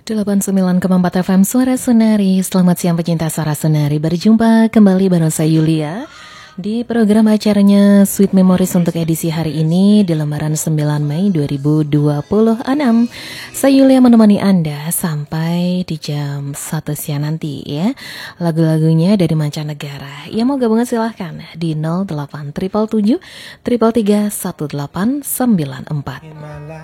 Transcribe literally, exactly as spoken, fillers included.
delapan puluh sembilan koma empat F M Suara Sunari. Selamat siang pecinta Suara Sunari. Berjumpa kembali bareng saya Yulia di program acaranya Sweet Memories untuk edisi hari ini di lembaran sembilan Mei dua ribu dua puluh enam. Saya Yulia menemani Anda sampai di jam satu siang nanti ya. Lagu-lagunya dari mancanegara. Yang mau gabungan silahkan di nol delapan tujuh tujuh tiga tiga tiga satu delapan sembilan empat.